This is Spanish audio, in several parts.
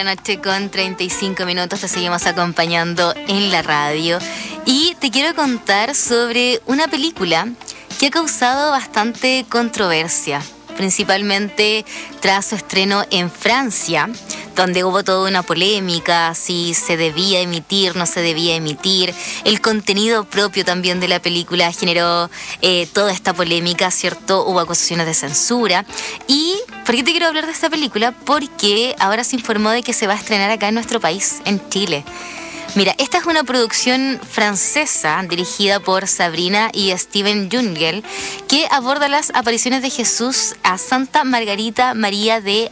la noche con 35 minutos. Te seguimos acompañando en la radio. Y te quiero contar sobre una película que ha causado bastante controversia, principalmente tras su estreno en Francia, donde hubo toda una polémica, si se debía emitir, no se debía emitir. El contenido propio también de la película generó toda esta polémica, ¿cierto? Hubo acusaciones de censura. ¿Y por qué te quiero hablar de esta película? Porque ahora se informó de que se va a estrenar acá en nuestro país, en Chile. Mira, esta es una producción francesa dirigida por Sabrina y Steven Jungel, que aborda las apariciones de Jesús a Santa Margarita María de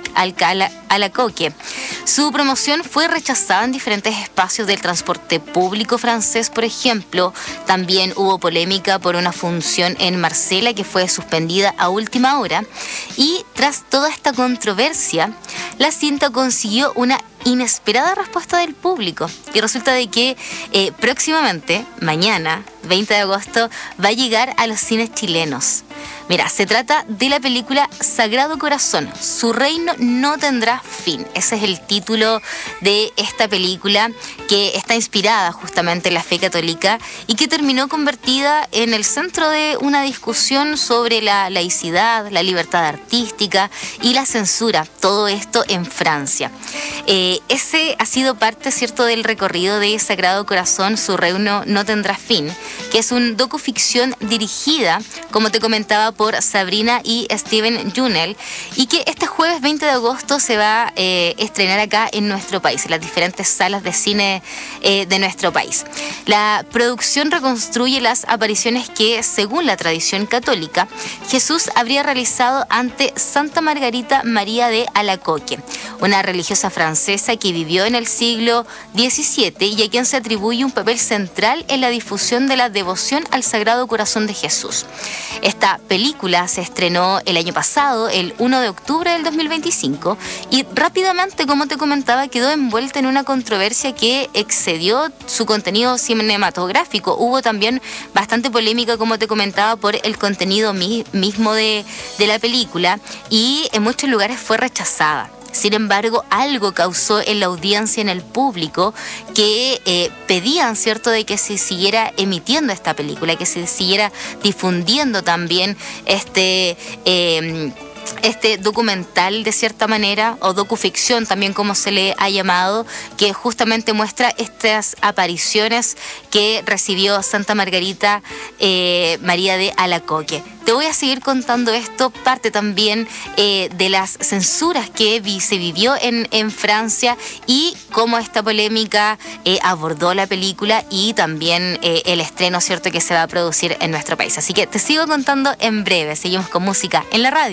Alacoque. Su promoción fue rechazada en diferentes espacios del transporte público francés, por ejemplo. También hubo polémica por una función en Marsella que fue suspendida a última hora. Y tras toda esta controversia, la cinta consiguió una inesperada respuesta del público. Y resulta de que próximamente, mañana, 20 de agosto, va a llegar a los cines chilenos. Mira, se trata de la película Sagrado Corazón, Su reino no tendrá fin. Ese es el título de esta película, que está inspirada justamente en la fe católica y que terminó convertida en el centro de una discusión sobre la laicidad, la libertad artística y la censura. Todo esto en Francia. Ese ha sido parte, ¿cierto?, del recorrido de Sagrado Corazón, Su reino no tendrá fin, que es un docuficción dirigida, como te comentaba, por Sabrina y Steven Jungel, y que este jueves 20 de agosto se va a estrenar acá en nuestro país, en las diferentes salas de cine de nuestro país. La producción reconstruye las apariciones que, según la tradición católica, Jesús habría realizado ante Santa Margarita María de Alacoque, una religiosa francesa que vivió en el siglo XVII y a quien se atribuye un papel central en la difusión de la devoción al Sagrado Corazón de Jesús. Esta película se estrenó el año pasado, el 1 de octubre del 2025, y rápidamente, como te comentaba, quedó envuelta en una controversia que excedió su contenido cinematográfico. Hubo también bastante polémica, como te comentaba, por el contenido mismo de la película, y en muchos lugares fue rechazada. Sin embargo, algo causó en la audiencia, en el público, que pedían, ¿cierto?, de que se siguiera emitiendo esta película, que se siguiera difundiendo también este documental, de cierta manera, o docuficción también, como se le ha llamado, que justamente muestra estas apariciones que recibió Santa Margarita María de Alacoque. Te voy a seguir contando esto, parte también de las censuras que se vivió en Francia y cómo esta polémica abordó la película y también el estreno, ¿cierto?, que se va a producir en nuestro país. Así que te sigo contando en breve. Seguimos con música en la radio.